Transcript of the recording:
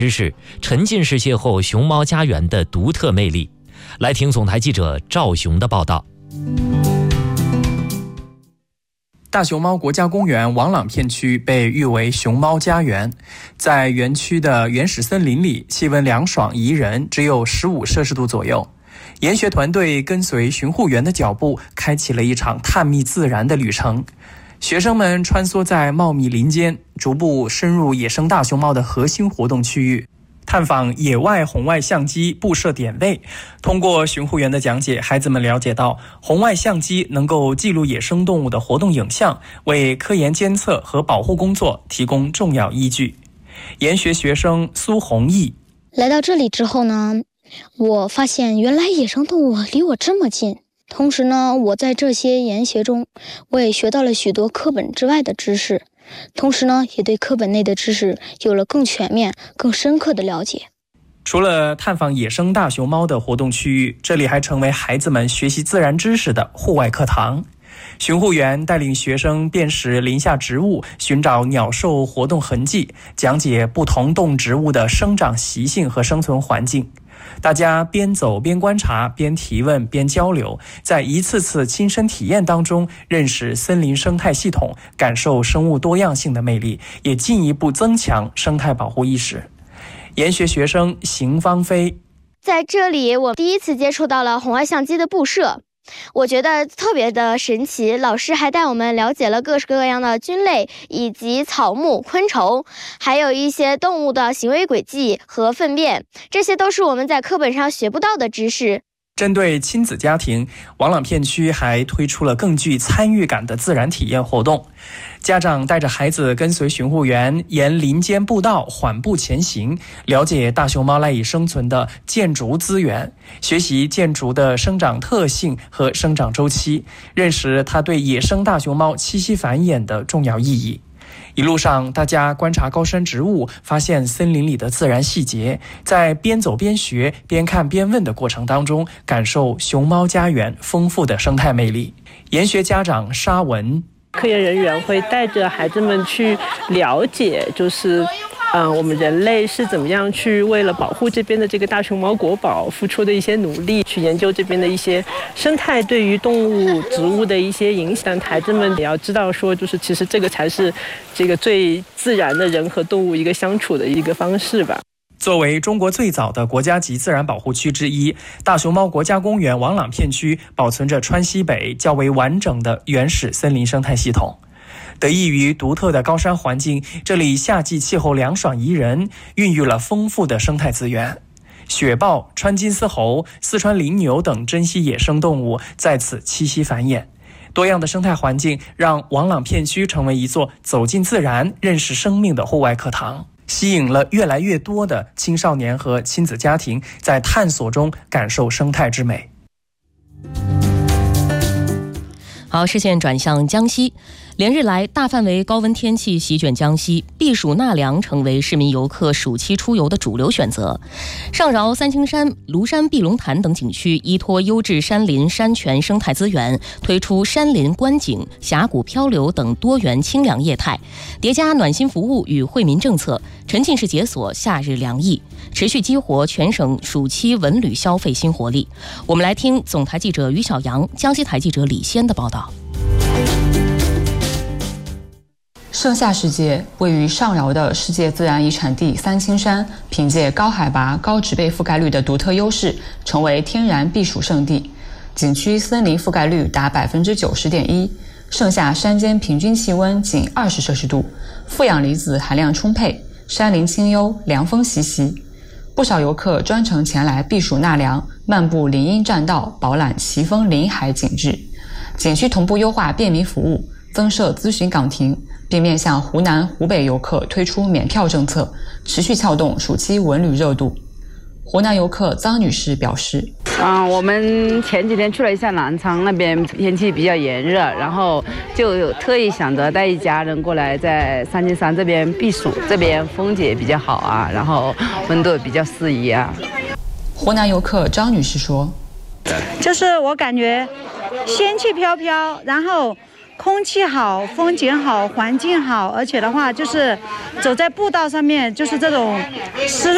知识，沉浸式邂逅熊猫家园的独特魅力。来听总台记者赵雄的报道。 大熊猫国家公园王朗片区被誉为熊猫家园，在园区的原始森林里，气温凉爽宜人，只有15摄氏度左右。研学团队跟随巡护员的脚步，开启了一场探秘自然的旅程。学生们穿梭在茂密林间，逐步深入野生大熊猫的核心活动区域，探访野外红外相机布设点位。通过巡护员的讲解，孩子们了解到红外相机能够记录野生动物的活动影像，为科研监测和保护工作提供重要依据。研学学生苏弘毅来到这里之后呢，我发现原来野生动物离我这么近。同时呢，我在这些研学中，我也学到了许多课本之外的知识，同时呢，也对课本内的知识有了更全面、更深刻的了解。 除了探访野生大熊猫的活动区域，这里还成为孩子们学习自然知识的户外课堂。巡护员带领学生辨识林下植物，寻找鸟兽活动痕迹，讲解不同动植物的生长习性和生存环境。大家边走边观察，边提问边交流，在一次次亲身体验当中，认识森林生态系统，感受生物多样性的魅力，也进一步增强生态保护意识。研学学生邢芳菲在这里，我第一次接触到了红外相机的布设，我觉得特别的神奇。老师还带我们了解了各式各样的菌类以及草木昆虫，还有一些动物的行为轨迹和粪便，这些都是我们在课本上学不到的知识。 针对亲子家庭，王朗片区还推出了更具参与感的自然体验活动。家长带着孩子跟随巡护员沿林间步道缓步前行，了解大熊猫赖以生存的建筑资源，学习建筑的生长特性和生长周期，认识它对野生大熊猫栖息繁衍的重要意义。一路上，大家观察高山植物，发现森林里的自然细节，在边走边学、边看边问的过程当中，感受熊猫家园丰富的生态魅力。研学家长沙文， 科研人员会带着孩子们去了解，我们人类是怎么样去为了保护这边的这个大熊猫国宝付出的一些努力，去研究这边的一些生态对于动物、植物的一些影响。孩子们也要知道说，其实这个才是这个最自然的人和动物一个相处的一个方式吧。 作为中国最早的国家级自然保护区之一，大熊猫国家公园王朗片区保存着川西北较为完整的原始森林生态系统。得益于独特的高山环境，这里夏季气候凉爽宜人，孕育了丰富的生态资源。雪豹、川金丝猴、四川羚牛等珍稀野生动物在此栖息繁衍。多样的生态环境让王朗片区成为一座走进自然、认识生命的户外课堂，吸引了越来越多的青少年和亲子家庭在探索中感受生态之美。 好，视线转向江西。连日来，大范围高温天气席卷江西，避暑纳凉成为市民游客暑期出游的主流选择。上饶、三清山、庐山碧龙潭等景区依托优质山林山泉生态资源，推出山林观景、峡谷漂流等多元清凉业态，叠加暖心服务与惠民政策，沉浸式解锁夏日凉意，持续激活全省暑期文旅消费新活力。我们来听总台记者于小阳、江西台记者李先的报道。 盛夏时节，位于上饶的世界自然遗产地三清山，凭借高海拔、高植被覆盖率的独特优势，成为天然避暑胜地。景区森林覆盖率达 90.1%， 盛夏山间平均气温仅20摄氏度，负氧离子含量充沛，山林清幽，凉风习习。不少游客专程前来避暑纳凉，漫步林荫栈道，饱览奇峰林海景致。景区同步优化便民服务，增设咨询岗亭，并面向湖南、湖北游客推出免票政策，持续撬动暑期文旅热度。湖南游客张女士表示： 我们前几天去了一下南昌，那边天气比较炎热，然后就有特意想着带一家人过来在三清山这边避暑，这边风景也比较好啊，然后温度也比较适宜啊。 湖南游客张女士说： 就是我感觉仙气飘飘，然后空气好，风景好，环境好，而且的话就是走在步道上面，就是这种湿